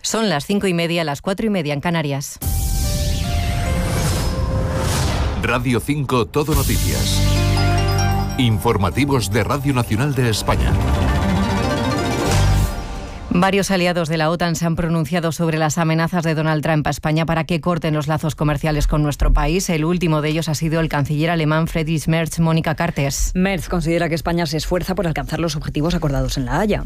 Son las 5:30, las 4:30 en Canarias. Radio 5 Todo Noticias. Informativos de Radio Nacional de España. Varios aliados de la OTAN se han pronunciado sobre las amenazas de Donald Trump a España para que corten los lazos comerciales con nuestro país. El último de ellos ha sido el canciller alemán Friedrich Merz, Mónica Cartes. Merz considera que España se esfuerza por alcanzar los objetivos acordados en La Haya.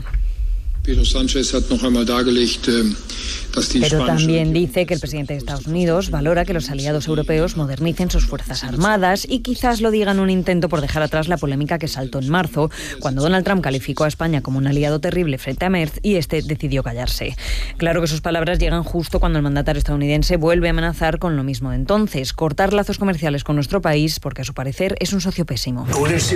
Pero también dice que el presidente de Estados Unidos valora que los aliados europeos modernicen sus fuerzas armadas y quizás lo diga en un intento por dejar atrás la polémica que saltó en marzo, cuando Donald Trump calificó a España como un aliado terrible frente a Merz y este decidió callarse. Claro que sus palabras llegan justo cuando el mandatario estadounidense vuelve a amenazar con lo mismo de entonces, cortar lazos comerciales con nuestro país porque a su parecer es un socio pésimo.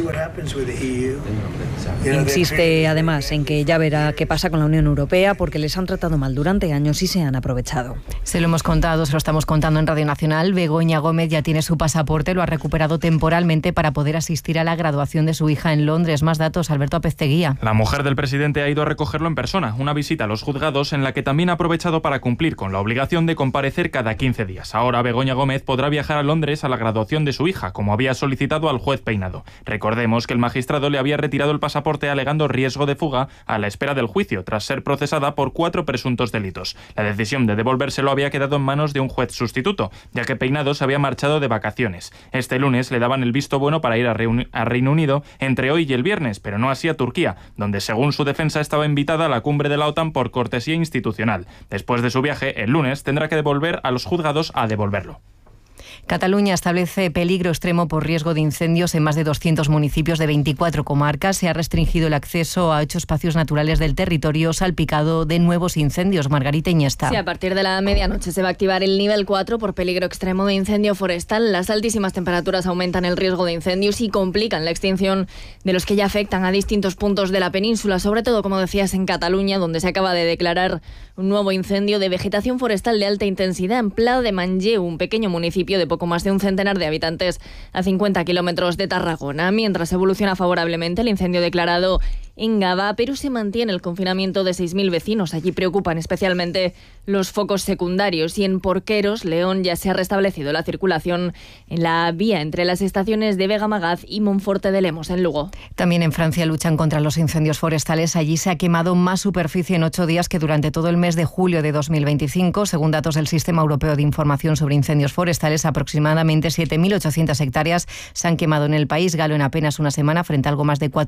Insiste además en que ya verá qué pasa con la Unión Europea porque les han tratado mal durante años y se han aprovechado. Se lo hemos contado, se lo estamos contando en Radio Nacional. Begoña Gómez ya tiene su pasaporte, lo ha recuperado temporalmente para poder asistir a la graduación de su hija en Londres. Más datos, Alberto Apezteguía. La mujer del presidente ha ido a recogerlo en persona, una visita a los juzgados en la que también ha aprovechado para cumplir con la obligación de comparecer cada 15 días. Ahora Begoña Gómez podrá viajar a Londres a la graduación de su hija, como había solicitado al juez Peinado. Recordemos que el magistrado le había retirado el pasaporte alegando riesgo de fuga a la espera del juicio, tras ser procesada por 4 presuntos delitos. La decisión de devolvérselo había quedado en manos de un juez sustituto, ya que Peinado se había marchado de vacaciones. Este lunes le daban el visto bueno para ir a Reino Unido entre hoy y el viernes, pero no así a Turquía, donde según su defensa estaba invitada a la cumbre de la OTAN por cortesía institucional. Después de su viaje, el lunes tendrá que devolver a los juzgados a devolverlo. Cataluña establece peligro extremo por riesgo de incendios en más de 200 municipios de 24 comarcas. Se ha restringido el acceso a 8 espacios naturales del territorio salpicado de nuevos incendios. Margarita Iniesta. Sí, a partir de la medianoche se va a activar el nivel 4 por peligro extremo de incendio forestal. Las altísimas temperaturas aumentan el riesgo de incendios y complican la extinción de los que ya afectan a distintos puntos de la península, sobre todo, como decías, en Cataluña, donde se acaba de declarar un nuevo incendio de vegetación forestal de alta intensidad en Pla de Manlleu, un pequeño municipio de poco más de un centenar de habitantes a 50 kilómetros de Tarragona. Mientras evoluciona favorablemente el incendio declarado en Gavà, pero se mantiene el confinamiento de 6.000 vecinos. Allí preocupan especialmente los focos secundarios y en Porqueros, León, ya se ha restablecido la circulación en la vía entre las estaciones de Vega-Magaz y Monforte de Lemos, en Lugo. También en Francia luchan contra los incendios forestales. Allí se ha quemado más superficie en 8 días que durante todo el mes de julio de 2025. Según datos del Sistema Europeo de Información sobre Incendios Forestales, aproximadamente 7.800 hectáreas se han quemado en el país galo en apenas una semana, frente a algo más de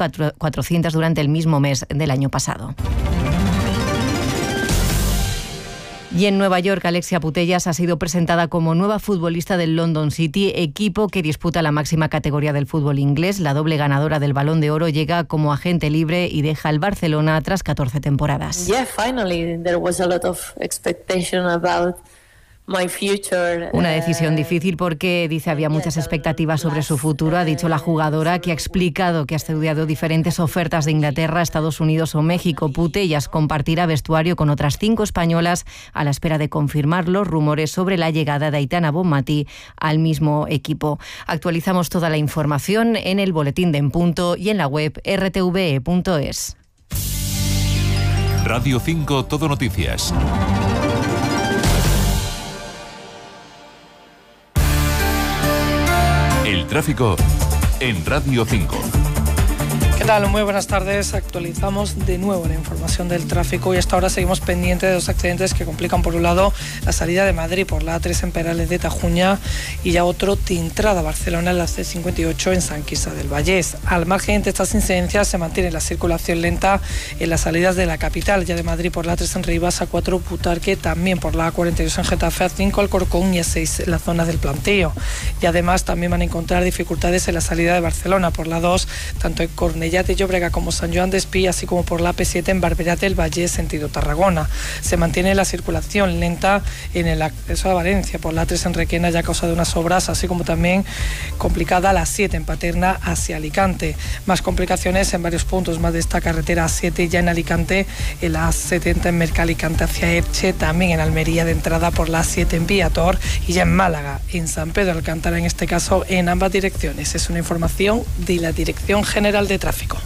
4.400 durante el mismo mes del año pasado. Y en Nueva York, Alexia Putellas ha sido presentada como nueva futbolista del London City, equipo que disputa la máxima categoría del fútbol inglés. La doble ganadora del Balón de Oro llega como agente libre y deja el Barcelona tras 14 temporadas. Yeah, finally there was a lot of expectation about my future. Una decisión difícil porque, dice, había muchas expectativas sobre su futuro. Ha dicho la jugadora, que ha explicado que ha estudiado diferentes ofertas de Inglaterra, Estados Unidos o México. Putellas compartirá vestuario con otras 5 españolas a la espera de confirmar los rumores sobre la llegada de Aitana Bonmatí al mismo equipo. Actualizamos toda la información en el boletín de En Punto y en la web rtve.es. Radio 5 Todo Noticias. El tráfico en Radio 5. ¿Qué tal? Muy buenas tardes. Actualizamos de nuevo la información del tráfico y hasta ahora seguimos pendientes de 2 accidentes que complican, por un lado, la salida de Madrid por la A3 en Perales de Tajuña y ya otro de entrada a Barcelona en la C58 en San Quirze del Vallès. Al margen de estas incidencias se mantiene la circulación lenta en las salidas de la capital, ya de Madrid por la A3 en Rivas, A4 Butarque, también por la A42 en Getafe, A5 Alcorcón y A6 en la zona del Plantío. Y además también van a encontrar dificultades en la salida de Barcelona por la 2, tanto en Cornellà de Llobregat como San Joan d'Espí, así como por la AP7 en Barberà del Vallès, sentido Tarragona. Se mantiene la circulación lenta en el acceso a Valencia por la A3 en Requena, ya a causa de unas obras, así como también complicada la A7 en Paterna hacia Alicante. Más complicaciones en varios puntos más de esta carretera A7 ya en Alicante, en la A70 en Mercalicante hacia Elche, también en Almería de entrada por la A7 en Viator y ya en Málaga, en San Pedro Alcántara, en este caso en ambas direcciones. Es una información de la Dirección General de Tráfico.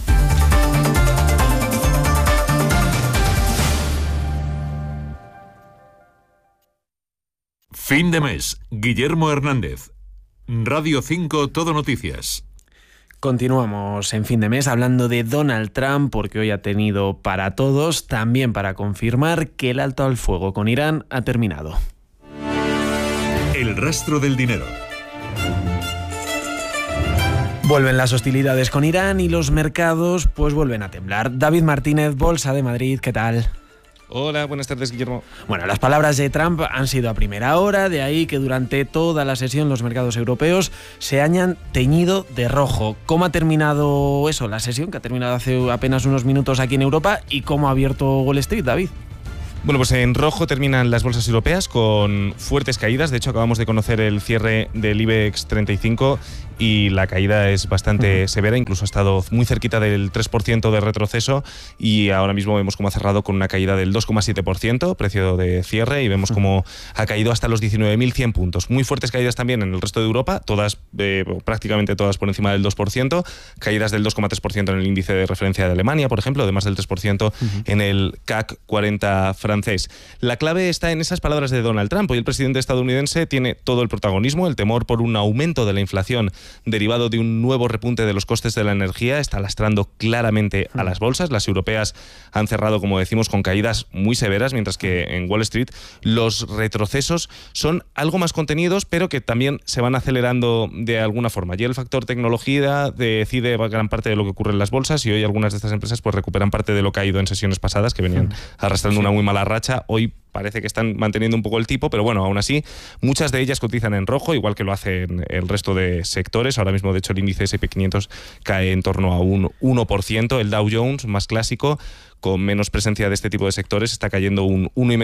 Fin de mes. Guillermo Hernández. Radio 5 Todo Noticias. Continuamos en fin de mes hablando de Donald Trump, porque hoy ha tenido para todos, también para confirmar que el alto al fuego con Irán ha terminado. El rastro del dinero. Vuelven las hostilidades con Irán y los mercados pues vuelven a temblar. David Martínez, Bolsa de Madrid, ¿qué tal? Hola, buenas tardes, Guillermo. Bueno, las palabras de Trump han sido a primera hora, de ahí que durante toda la sesión los mercados europeos se hayan teñido de rojo. ¿Cómo ha terminado eso, la sesión, que ha terminado hace apenas unos minutos aquí en Europa, y cómo ha abierto Wall Street, David? Bueno, pues en rojo terminan las bolsas europeas con fuertes caídas. De hecho, acabamos de conocer el cierre del IBEX 35 y la caída es bastante severa, incluso ha estado muy cerquita del 3% de retroceso y ahora mismo vemos cómo ha cerrado con una caída del 2,7%, precio de cierre, y vemos cómo ha caído hasta los 19.100 puntos. Muy fuertes caídas también en el resto de Europa, todas prácticamente todas por encima del 2%, caídas del 2,3% en el índice de referencia de Alemania, por ejemplo, de más del 3% en el CAC 40 francés. La clave está en esas palabras de Donald Trump. Hoy el presidente estadounidense tiene todo el protagonismo. El temor por un aumento de la inflación derivado de un nuevo repunte de los costes de la energía está lastrando claramente a las bolsas. Las europeas han cerrado, como decimos, con caídas muy severas, mientras que en Wall Street los retrocesos son algo más contenidos, pero que también se van acelerando de alguna forma. Y el factor tecnología decide gran parte de lo que ocurre en las bolsas, y hoy algunas de estas empresas pues recuperan parte de lo caído en sesiones pasadas, que venían arrastrando una muy mala racha. Hoy parece que están manteniendo un poco el tipo, pero bueno, aún así, muchas de ellas cotizan en rojo, igual que lo hacen el resto de sectores. Ahora mismo, de hecho, el índice S&P 500 cae en torno a un 1%. El Dow Jones, más clásico, con menos presencia de este tipo de sectores, está cayendo un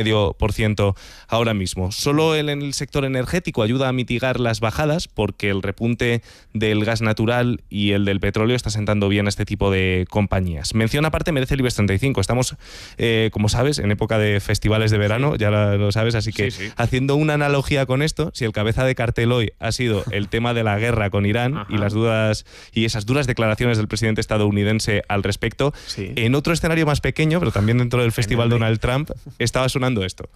1,5% ahora mismo. Solo en el sector energético ayuda a mitigar las bajadas, porque el repunte del gas natural y el del petróleo está sentando bien a este tipo de compañías. Mención aparte merece el IBEX 35. Estamos, como sabes, en época de festivales de verano, ya lo sabes, así que haciendo una analogía con esto, si el cabeza de cartel hoy ha sido el tema de la guerra con Irán y las dudas y esas duras declaraciones del presidente estadounidense al respecto, en otro escenario más pequeño, pero también dentro del festival Donald Trump, estaba sonando esto.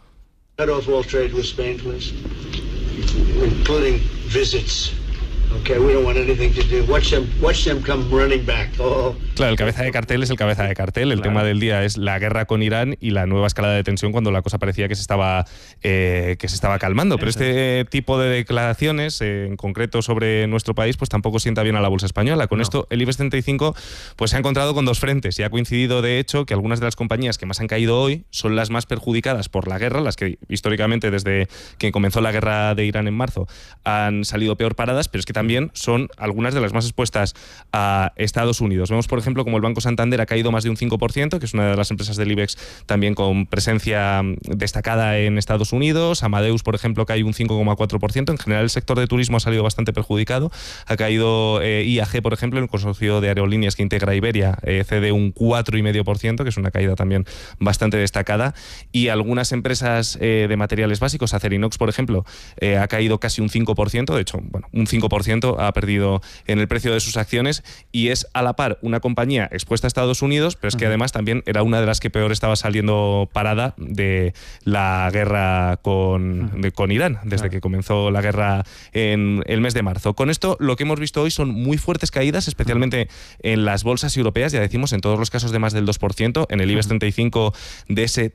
Claro, el cabeza de cartel es el cabeza de cartel. El tema del día es la guerra con Irán y la nueva escalada de tensión cuando la cosa parecía que se estaba calmando. Pero este tipo de declaraciones, en concreto sobre nuestro país, pues tampoco sienta bien a la bolsa española. Con esto, el IBEX 35 pues se ha encontrado con dos frentes, y ha coincidido, de hecho, que algunas de las compañías que más han caído hoy son las más perjudicadas por la guerra, las que históricamente, desde que comenzó la guerra de Irán en marzo, han salido peor paradas, pero es que también son algunas de las más expuestas a Estados Unidos. Vemos, por ejemplo, como el Banco Santander ha caído más de un 5%, que es una de las empresas del IBEX también con presencia destacada en Estados Unidos. Amadeus, por ejemplo, cae un 5,4%. En general, el sector de turismo ha salido bastante perjudicado. Ha caído IAG, por ejemplo, el consorcio de aerolíneas que integra Iberia, cede un 4,5%, que es una caída también bastante destacada. Y algunas empresas de materiales básicos, Acerinox, por ejemplo, ha caído casi un 5%. De hecho, bueno, un 5% ha perdido en el precio de sus acciones, y es a la par una compañía expuesta a Estados Unidos, pero es que además también era una de las que peor estaba saliendo parada de la guerra con Irán, desde que comenzó la guerra en el mes de marzo. Con esto, lo que hemos visto hoy son muy fuertes caídas, especialmente en las bolsas europeas, ya decimos, en todos los casos de más del 2%, en el IBEX 35 de ese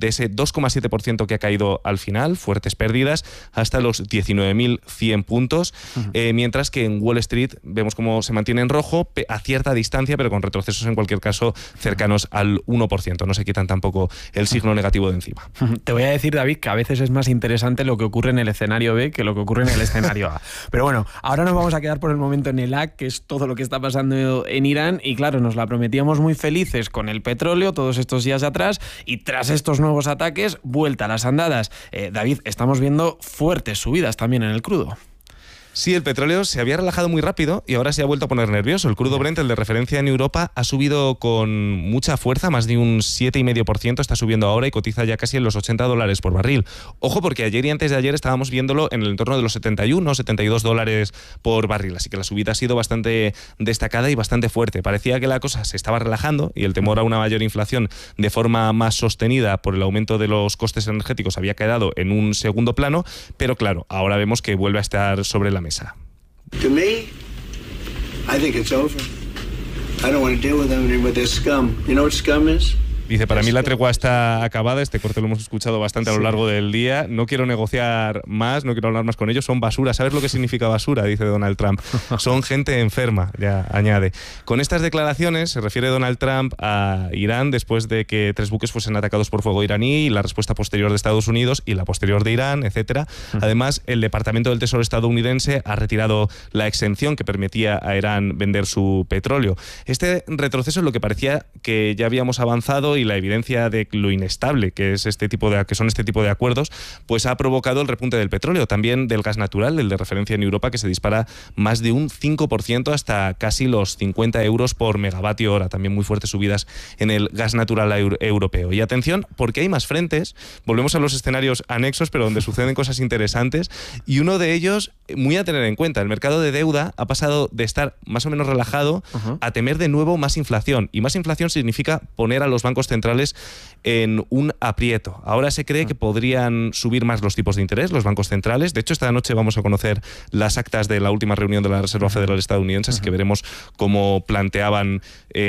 2,7% que ha caído al final, fuertes pérdidas, hasta los 19.100 puntos, mientras que en Wall Street vemos cómo se mantiene en rojo a cierta distancia, pero con retrocesos en cualquier caso cercanos al 1%. No se quitan tampoco el signo negativo de encima. Te voy a decir, David, que a veces es más interesante lo que ocurre en el escenario B que lo que ocurre en el escenario A. Pero bueno, ahora nos vamos a quedar por el momento en el A, que es todo lo que está pasando en Irán, y claro, nos la prometíamos muy felices con el petróleo todos estos días atrás, y tras estos nuevos ataques, vuelta a las andadas. David, estamos viendo fuertes subidas también en el crudo. Sí, el petróleo se había relajado muy rápido y ahora se ha vuelto a poner nervioso. El crudo Brent, el de referencia en Europa, ha subido con mucha fuerza, más de un 7,5% está subiendo ahora y cotiza ya casi en los $80 por barril. Ojo, porque ayer y antes de ayer estábamos viéndolo en el entorno de los 71, $72 por barril, así que la subida ha sido bastante destacada y bastante fuerte. Parecía que la cosa se estaba relajando y el temor a una mayor inflación de forma más sostenida por el aumento de los costes energéticos había quedado en un segundo plano, pero claro, ahora vemos que vuelve a estar sobre la mesa. To me, I think it's over. I don't want to deal with them with this scum. You know what scum is? Dice, para mí la tregua está acabada, este corte lo hemos escuchado bastante a lo largo del día, no quiero negociar más, no quiero hablar más con ellos, son basura. ¿Sabes lo que significa basura?, dice Donald Trump. Son gente enferma, ya añade. Con estas declaraciones se refiere Donald Trump a Irán después de que 3 buques fuesen atacados por fuego iraní y la respuesta posterior de Estados Unidos y la posterior de Irán, etcétera. Además, el Departamento del Tesoro estadounidense ha retirado la exención que permitía a Irán vender su petróleo. Este retroceso es lo que parecía que ya habíamos avanzado y la evidencia de lo inestable que son este tipo de acuerdos, pues ha provocado el repunte del petróleo, también del gas natural, el de referencia en Europa, que se dispara más de un 5% hasta casi los 50 euros por megavatio hora, también muy fuertes subidas en el gas natural europeo. Y atención, porque hay más frentes, volvemos a los escenarios anexos, pero donde suceden cosas interesantes, y uno de ellos, muy a tener en cuenta, el mercado de deuda ha pasado de estar más o menos relajado a temer de nuevo más inflación, y más inflación significa poner a los bancos centrales en un aprieto. Ahora se cree que podrían subir más los tipos de interés, los bancos centrales. De hecho, esta noche vamos a conocer las actas de la última reunión de la Reserva Federal estadounidense, así que veremos cómo planteaban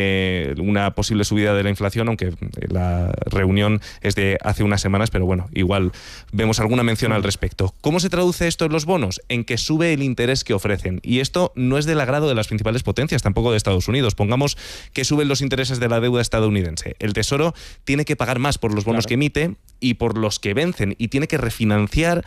una posible subida de la inflación, aunque la reunión es de hace unas semanas, pero bueno, igual vemos alguna mención al respecto. ¿Cómo se traduce esto en los bonos? En que sube el interés que ofrecen. Y esto no es del agrado de las principales potencias, tampoco de Estados Unidos. Pongamos que suben los intereses de la deuda estadounidense. El Tesoro tiene que pagar más por los bonos que emite y por los que vencen, y tiene que refinanciar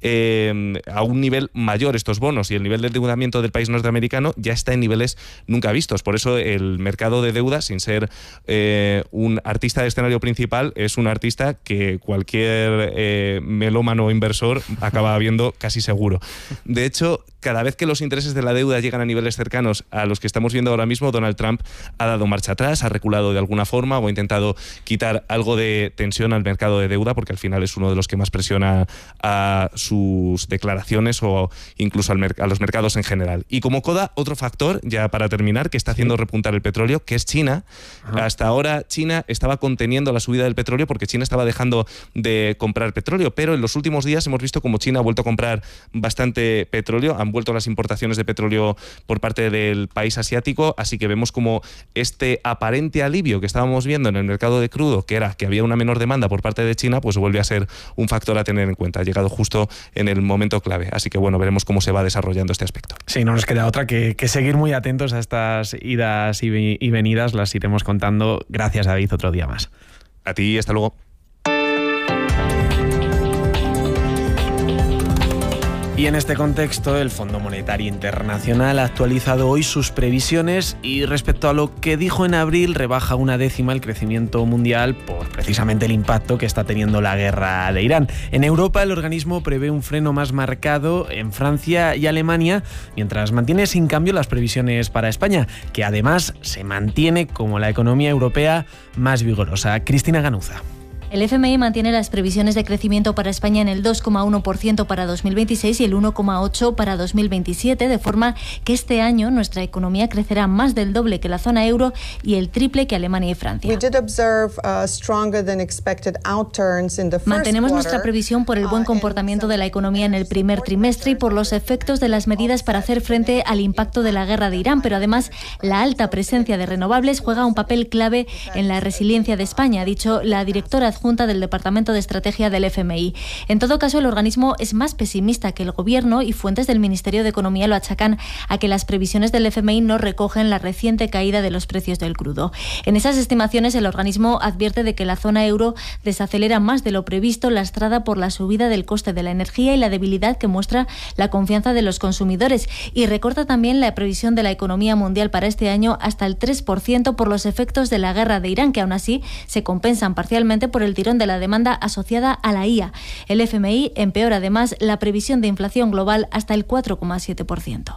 a un nivel mayor estos bonos, y el nivel de endeudamiento del país norteamericano ya está en niveles nunca vistos. Por eso el mercado de deuda, sin ser un artista de escenario principal, es un artista que cualquier melómano inversor acaba viendo casi seguro. De hecho, cada vez que los intereses de la deuda llegan a niveles cercanos a los que estamos viendo ahora mismo, Donald Trump ha dado marcha atrás, ha reculado de alguna forma o ha intentado quitar algo de tensión al mercado de deuda, porque al final es uno de los que más presiona a sus declaraciones o incluso a los mercados en general. Y como coda, otro factor, ya para terminar, que está haciendo repuntar el petróleo, que es China. Hasta ahora China estaba conteniendo la subida del petróleo porque China estaba dejando de comprar petróleo, pero en los últimos días hemos visto como China ha vuelto a comprar bastante petróleo, han vuelto las importaciones de petróleo por parte del país asiático, así que vemos como este aparente alivio que estábamos viendo en el mercado de crudo, que era que había una menor demanda por parte de China, pues vuelve a ser un factor a tener en cuenta. Ha llegado justo en el momento clave, así que bueno, veremos cómo se va desarrollando este aspecto. Sí, no nos queda otra que seguir muy atentos a estas idas y venidas, las iremos contando. Gracias, David, otro día más. A ti, hasta luego. Y en este contexto, el Fondo Monetario Internacional ha actualizado hoy sus previsiones y respecto a lo que dijo en abril, rebaja 1/10 el crecimiento mundial por precisamente el impacto que está teniendo la guerra de Irán. En Europa, el organismo prevé un freno más marcado en Francia y Alemania, mientras mantiene sin cambio las previsiones para España, que además se mantiene como la economía europea más vigorosa. Cristina Ganuza. El FMI mantiene las previsiones de crecimiento para España en el 2,1% para 2026 y el 1,8% para 2027, de forma que este año nuestra economía crecerá más del doble que la zona euro y el triple que Alemania y Francia. Mantenemos nuestra previsión por el buen comportamiento de la economía en el primer trimestre y por los efectos de las medidas para hacer frente al impacto de la guerra de Irán, pero además la alta presencia de renovables juega un papel clave en la resiliencia de España, ha dicho la directora adjunta del Departamento de Estrategia del FMI. En todo caso, el organismo es más pesimista que el Gobierno y fuentes del Ministerio de Economía lo achacan a que las previsiones del FMI no recogen la reciente caída de los precios del crudo. En esas estimaciones, el organismo advierte de que la zona euro desacelera más de lo previsto, lastrada por la subida del coste de la energía y la debilidad que muestra la confianza de los consumidores, y recorta también la previsión de la economía mundial para este año hasta el 3% por los efectos de la guerra de Irán, que aún así se compensan parcialmente por el tirón de la demanda asociada a la IA. El FMI empeora además la previsión de inflación global hasta el 4,7%.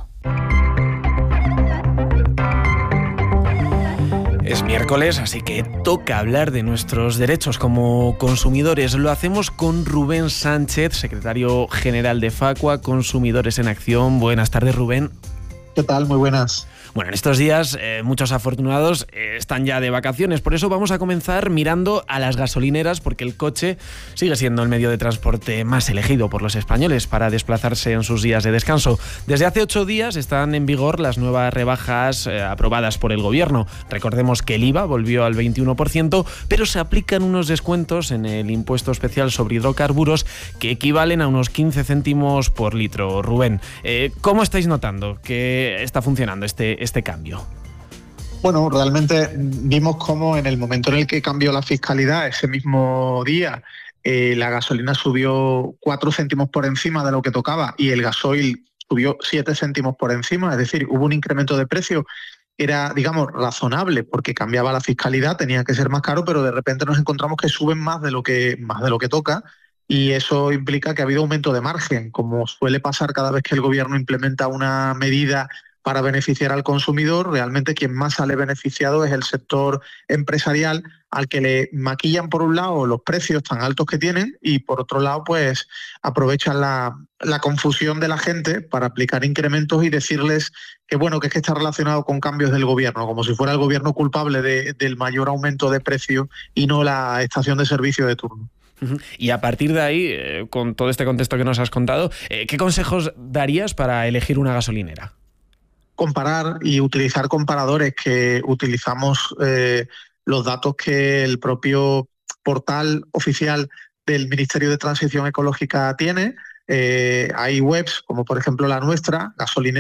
Es miércoles, así que toca hablar de nuestros derechos como consumidores. Lo hacemos con Rubén Sánchez, secretario general de Facua, Consumidores en Acción. Buenas tardes, Rubén. ¿Qué tal? Muy buenas. Bueno, en estos días muchos afortunados están ya de vacaciones, por eso vamos a comenzar mirando a las gasolineras, porque el coche sigue siendo el medio de transporte más elegido por los españoles para desplazarse en sus días de descanso. Desde hace 8 días están en vigor las nuevas rebajas aprobadas por el Gobierno. Recordemos que el IVA volvió al 21%, pero se aplican unos descuentos en el impuesto especial sobre hidrocarburos que equivalen a unos 15 céntimos por litro. Rubén, ¿cómo estáis notando que está funcionando este cambio? Bueno, realmente vimos cómo en el momento en el que cambió la fiscalidad, ese mismo día, la gasolina subió 4 céntimos por encima de lo que tocaba y el gasoil subió 7 céntimos por encima. Es decir, hubo un incremento de precio. Era, digamos, razonable porque cambiaba la fiscalidad, tenía que ser más caro, pero de repente nos encontramos que suben más de lo que toca. Y eso implica que ha habido aumento de margen, como suele pasar cada vez que el Gobierno implementa una medida para beneficiar al consumidor. Realmente quien más sale beneficiado es el sector empresarial, al que le maquillan por un lado los precios tan altos que tienen y por otro lado pues aprovechan la confusión de la gente para aplicar incrementos y decirles que bueno, que es que está relacionado con cambios del Gobierno, como si fuera el Gobierno culpable del mayor aumento de precio y no la estación de servicio de turno. Y a partir de ahí, con todo este contexto que nos has contado, ¿qué consejos darías para elegir una gasolinera? Comparar y utilizar comparadores, que utilizamos los datos que el propio portal oficial del Ministerio de Transición Ecológica tiene. Hay webs como por ejemplo la nuestra,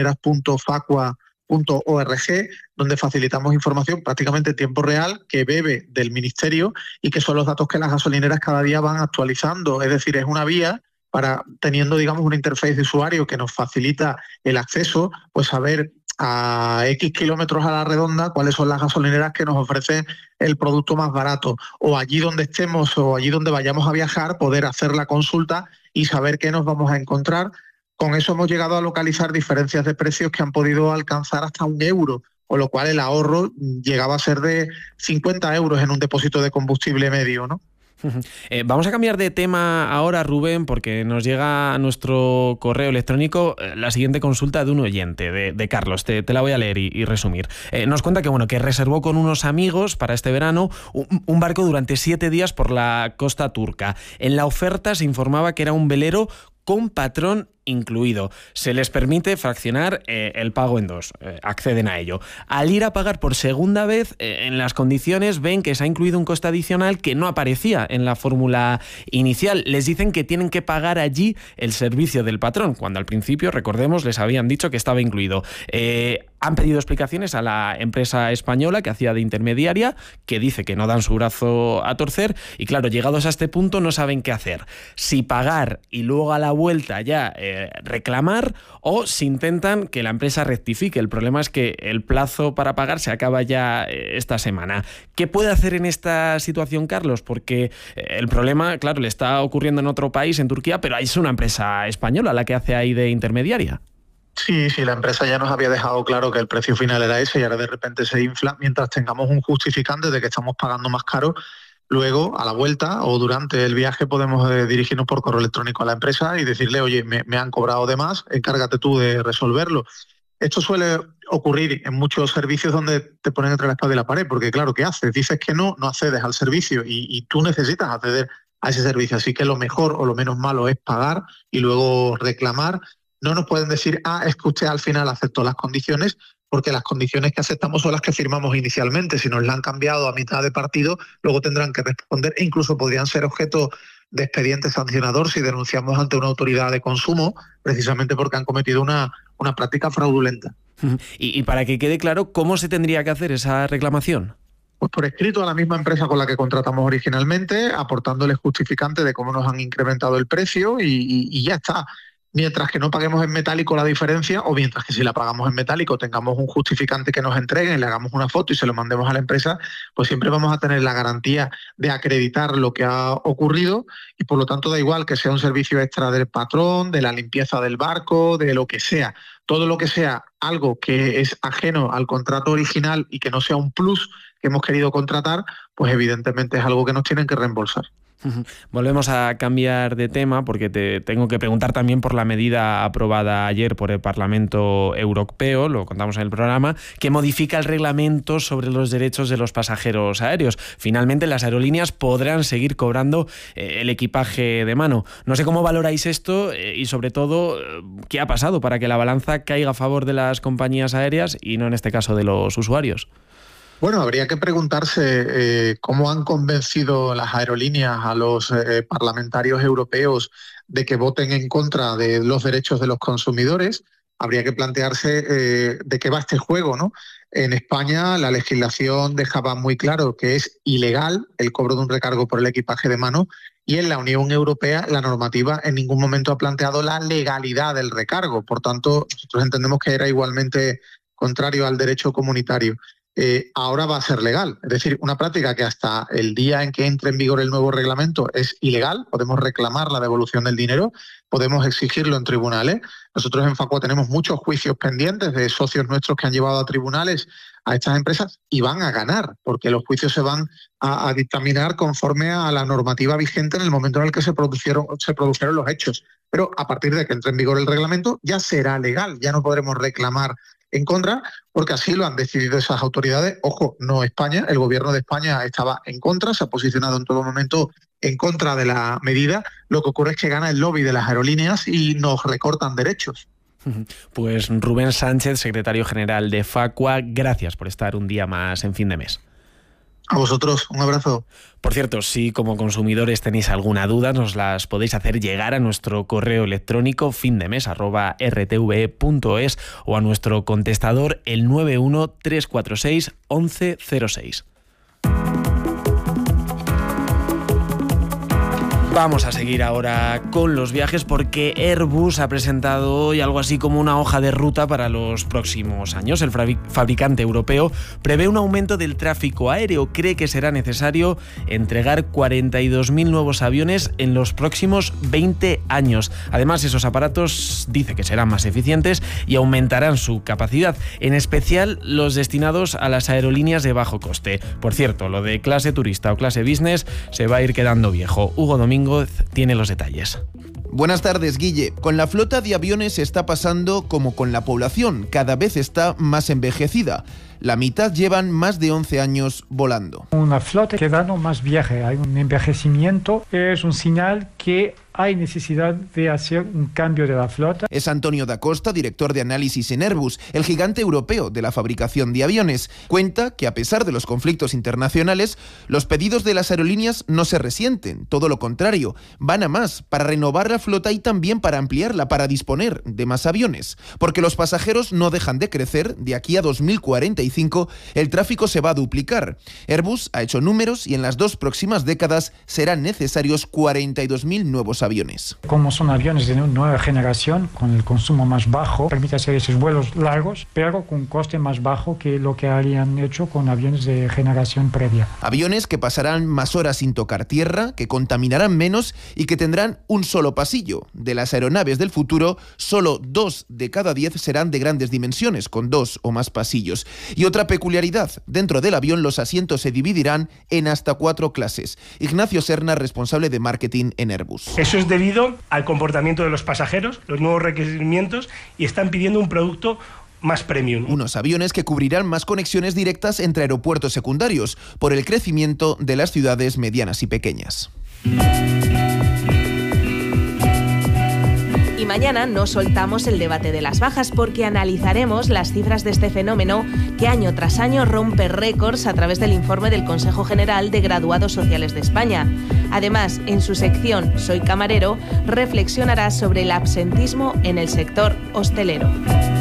gasolineras.facua.org, donde facilitamos información prácticamente en tiempo real que bebe del Ministerio y que son los datos que las gasolineras cada día van actualizando. Es decir, es una vía para, teniendo digamos una interfaz de usuario que nos facilita el acceso, pues saber a X kilómetros a la redonda cuáles son las gasolineras que nos ofrecen el producto más barato, o allí donde estemos o allí donde vayamos a viajar poder hacer la consulta y saber qué nos vamos a encontrar. Con eso hemos llegado a localizar diferencias de precios que han podido alcanzar hasta €1, con lo cual el ahorro llegaba a ser de 50 euros en un depósito de combustible medio, ¿no? Vamos a cambiar de tema ahora, Rubén, porque nos llega a nuestro correo electrónico la siguiente consulta de un oyente, de Carlos. Te la voy a leer y resumir. Nos cuenta que reservó con unos amigos para este verano un barco durante 7 días por la costa turca. En la oferta se informaba que era un velero con patrón incluido. Se les permite fraccionar el pago en 2. Acceden a ello. Al ir a pagar por segunda vez, en las condiciones ven que se ha incluido un coste adicional que no aparecía en la fórmula inicial. Les dicen que tienen que pagar allí el servicio del patrón, cuando al principio, recordemos, les habían dicho que estaba incluido. Han pedido explicaciones a la empresa española que hacía de intermediaria, que dice que no dan su brazo a torcer y claro, llegados a este punto no saben qué hacer. Si pagar y luego a la vuelta ya reclamar, o si intentan que la empresa rectifique. El problema es que el plazo para pagar se acaba ya esta semana. ¿Qué puede hacer en esta situación, Carlos? Porque el problema, claro, le está ocurriendo en otro país, en Turquía, pero es una empresa española la que hace ahí de intermediaria. Sí, la empresa ya nos había dejado claro que el precio final era ese y ahora de repente se infla. Mientras tengamos un justificante de que estamos pagando más caro, luego a la vuelta o durante el viaje podemos dirigirnos por correo electrónico a la empresa y decirle, oye, me han cobrado de más, encárgate tú de resolverlo. Esto suele ocurrir en muchos servicios donde te ponen entre la espada y la pared, porque claro, ¿qué haces? Dices que no accedes al servicio y tú necesitas acceder a ese servicio. Así que lo mejor o lo menos malo es pagar y luego reclamar. No nos pueden decir, es que usted al final aceptó las condiciones, porque las condiciones que aceptamos son las que firmamos inicialmente. Si nos la han cambiado a mitad de partido, luego tendrán que responder e incluso podrían ser objeto de expediente sancionador si denunciamos ante una autoridad de consumo, precisamente porque han cometido una práctica fraudulenta. Y para que quede claro, ¿cómo se tendría que hacer esa reclamación? Pues por escrito a la misma empresa con la que contratamos originalmente, aportándoles justificante de cómo nos han incrementado el precio y ya está. mientras que no paguemos en metálico la diferencia, o mientras que si la pagamos en metálico tengamos un justificante que nos entreguen, le hagamos una foto y se lo mandemos a la empresa, pues siempre vamos a tener la garantía de acreditar lo que ha ocurrido y por lo tanto da igual que sea un servicio extra del patrón, de la limpieza del barco, de lo que sea. Todo lo que sea algo que es ajeno al contrato original y que no sea un plus que hemos querido contratar, pues evidentemente es algo que nos tienen que reembolsar. Volvemos a cambiar de tema porque te tengo que preguntar también por la medida aprobada ayer por el Parlamento Europeo, lo contamos en el programa, que modifica el reglamento sobre los derechos de los pasajeros aéreos. Finalmente las aerolíneas podrán seguir cobrando el equipaje de mano. No sé cómo valoráis esto y sobre todo qué ha pasado para que la balanza caiga a favor de las compañías aéreas y no en este caso de los usuarios. Bueno, habría que preguntarse cómo han convencido las aerolíneas a los parlamentarios europeos de que voten en contra de los derechos de los consumidores. Habría que plantearse de qué va este juego, ¿no? En España la legislación dejaba muy claro que es ilegal el cobro de un recargo por el equipaje de mano y en la Unión Europea la normativa en ningún momento ha planteado la legalidad del recargo. Por tanto, nosotros entendemos que era igualmente contrario al derecho comunitario. Ahora va a ser legal. Es decir, una práctica que hasta el día en que entre en vigor el nuevo reglamento es ilegal. Podemos reclamar la devolución del dinero, podemos exigirlo en tribunales. Nosotros en Facua tenemos muchos juicios pendientes de socios nuestros que han llevado a tribunales a estas empresas y van a ganar, porque los juicios se van a dictaminar conforme a la normativa vigente en el momento en el que se produjeron los hechos. Pero a partir de que entre en vigor el reglamento ya será legal, ya no podremos reclamar en contra, porque así lo han decidido esas autoridades. Ojo, no España, el gobierno de España estaba en contra, se ha posicionado en todo momento en contra de la medida. Lo que ocurre es que gana el lobby de las aerolíneas y nos recortan derechos. Pues Rubén Sánchez, secretario general de Facua, gracias por estar un día más en Fin de Mes. A vosotros, un abrazo. Por cierto, si como consumidores tenéis alguna duda, nos las podéis hacer llegar a nuestro correo electrónico findemes@rtve.es o a nuestro contestador el 91 346 1106. Vamos a seguir ahora con los viajes porque Airbus ha presentado hoy algo así como una hoja de ruta para los próximos años. El fabricante europeo prevé un aumento del tráfico aéreo. Cree que será necesario entregar 42.000 nuevos aviones en los próximos 20 años. Además, esos aparatos dice que serán más eficientes y aumentarán su capacidad, en especial los destinados a las aerolíneas de bajo coste. Por cierto, lo de clase turista o clase business se va a ir quedando viejo. Hugo Domingo tiene los detalles. Buenas tardes, Guille. Con la flota de aviones está pasando como con la población, cada vez está más envejecida. La mitad llevan más de 11 años volando. Una flota que da más viaje, hay un envejecimiento, es un señal que hay necesidad de hacer un cambio de la flota. Es Antonio da Costa, director de análisis en Airbus, el gigante europeo de la fabricación de aviones. Cuenta que a pesar de los conflictos internacionales, los pedidos de las aerolíneas no se resienten, todo lo contrario, van a más para renovar la flota y también para ampliarla, para disponer de más aviones. Porque los pasajeros no dejan de crecer, de aquí a 2045 el tráfico se va a duplicar. Airbus ha hecho números y en las 2 próximas décadas serán necesarios 42.000 nuevos aviones. Como son aviones de nueva generación, con el consumo más bajo, permite hacer esos vuelos largos, pero con un coste más bajo que lo que habían hecho con aviones de generación previa. Aviones que pasarán más horas sin tocar tierra, que contaminarán menos y que tendrán un solo pasillo. De las aeronaves del futuro, solo 2 de cada 10 serán de grandes dimensiones, con 2 o más pasillos. Y otra peculiaridad, dentro del avión los asientos se dividirán en hasta 4 clases. Ignacio Serna, responsable de marketing en Airbus. Eso es debido al comportamiento de los pasajeros, los nuevos requerimientos, y están pidiendo un producto más premium. Unos aviones que cubrirán más conexiones directas entre aeropuertos secundarios por el crecimiento de las ciudades medianas y pequeñas. Y mañana no soltamos el debate de las bajas porque analizaremos las cifras de este fenómeno que año tras año rompe récords a través del informe del Consejo General de Graduados Sociales de España. Además, en su sección Soy Camarero, reflexionará sobre el absentismo en el sector hostelero.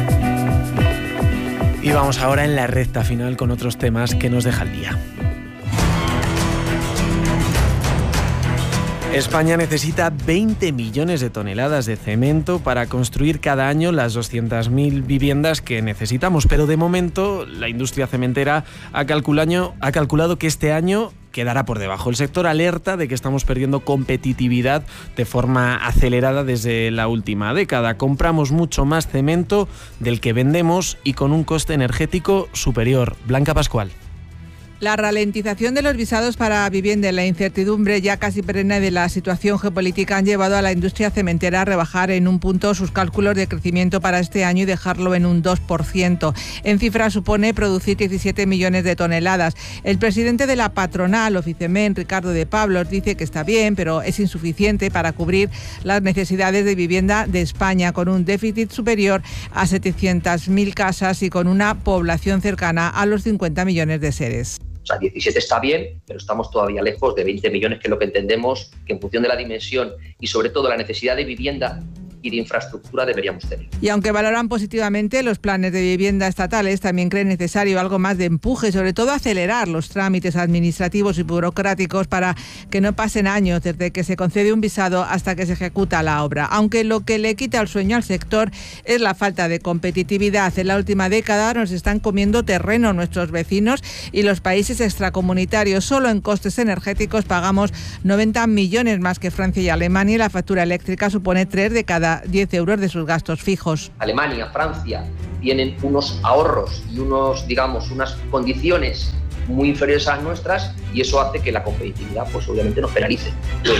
Y vamos ahora en la recta final con otros temas que nos deja el día. España necesita 20 millones de toneladas de cemento para construir cada año las 200.000 viviendas que necesitamos, pero de momento la industria cementera ha calculado que este año quedará por debajo. El sector alerta de que estamos perdiendo competitividad de forma acelerada desde la última década. Compramos mucho más cemento del que vendemos y con un coste energético superior. Blanca Pascual. La ralentización de los visados para vivienda y la incertidumbre ya casi perenne de la situación geopolítica han llevado a la industria cementera a rebajar en un punto sus cálculos de crecimiento para este año y dejarlo en un 2%. En cifra supone producir 17 millones de toneladas. El presidente de la patronal, Oficement, Ricardo de Pablos, dice que está bien, pero es insuficiente para cubrir las necesidades de vivienda de España, con un déficit superior a 700.000 casas y con una población cercana a los 50 millones de seres. O sea, 17 está bien, pero estamos todavía lejos de 20 millones, que es lo que entendemos que en función de la dimensión y sobre todo la necesidad de vivienda y de infraestructura deberíamos tener. Y aunque valoran positivamente los planes de vivienda estatales, también creen necesario algo más de empuje, sobre todo acelerar los trámites administrativos y burocráticos para que no pasen años desde que se concede un visado hasta que se ejecuta la obra. Aunque lo que le quita el sueño al sector es la falta de competitividad. En la última década nos están comiendo terreno nuestros vecinos y los países extracomunitarios. Solo en costes energéticos pagamos 90 millones más que Francia y Alemania, y la factura eléctrica supone 3 de cada 10 euros de sus gastos fijos. Alemania, Francia tienen unos ahorros y unas condiciones muy inferiores a las nuestras, y eso hace que la competitividad pues obviamente nos penalice.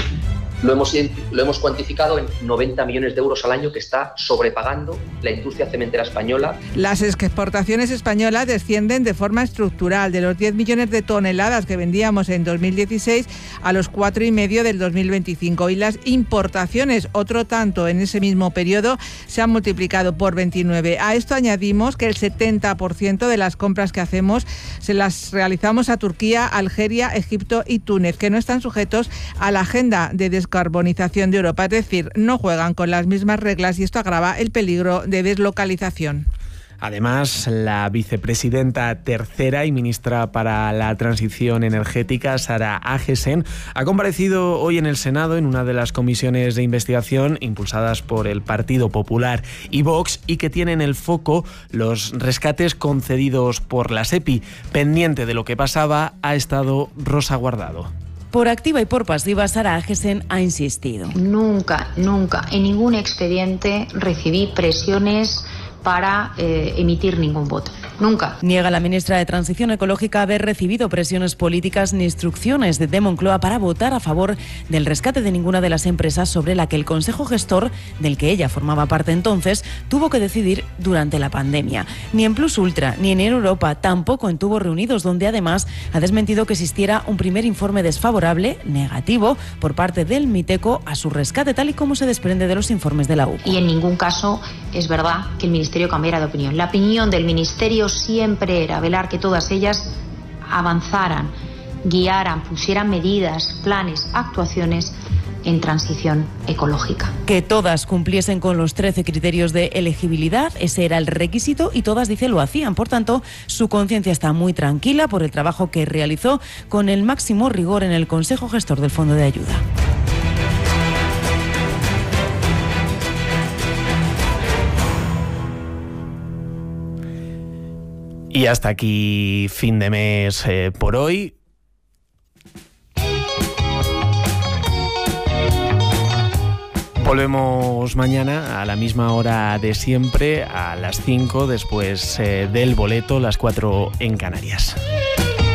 Lo hemos cuantificado en 90 millones de euros al año que está sobrepagando la industria cementera española. Las exportaciones españolas descienden de forma estructural, de los 10 millones de toneladas que vendíamos en 2016 a los 4,5 del 2025. Y las importaciones, otro tanto en ese mismo periodo, se han multiplicado por 29. A esto añadimos que el 70% de las compras que hacemos se las realizamos a Turquía, Algeria, Egipto y Túnez, que no están sujetos a la agenda de descarbonización de Europa, es decir, no juegan con las mismas reglas, y esto agrava el peligro de deslocalización. Además, la vicepresidenta tercera y ministra para la transición energética, Sara Agesen, ha comparecido hoy en el Senado en una de las comisiones de investigación impulsadas por el Partido Popular y Vox, y que tiene en el foco los rescates concedidos por la SEPI. Pendiente de lo que pasaba ha estado Rosa Guardado. Por activa y por pasiva, Sara Agesen ha insistido. Nunca en ningún expediente recibí presiones para emitir ningún voto. Nunca. Niega la ministra de Transición Ecológica haber recibido presiones políticas ni instrucciones de Moncloa para votar a favor del rescate de ninguna de las empresas sobre la que el Consejo Gestor, del que ella formaba parte entonces, tuvo que decidir durante la pandemia. Ni en Plus Ultra, ni en Europa, tampoco en Tubos Reunidos, donde además ha desmentido que existiera un primer informe desfavorable, negativo, por parte del Miteco a su rescate, tal y como se desprende de los informes de la UCO. Y en ningún caso es verdad que el Ministerio cambiara de opinión. La opinión del Ministerio siempre era velar que todas ellas avanzaran, guiaran, pusieran medidas, planes, actuaciones en transición ecológica. Que todas cumpliesen con los 13 criterios de elegibilidad, ese era el requisito, y todas, dice, lo hacían. Por tanto, su conciencia está muy tranquila por el trabajo que realizó con el máximo rigor en el Consejo Gestor del Fondo de Ayuda. Y hasta aquí fin de mes por hoy. Volvemos mañana a la misma hora de siempre, a las 5, después del boleto, las 4 en Canarias.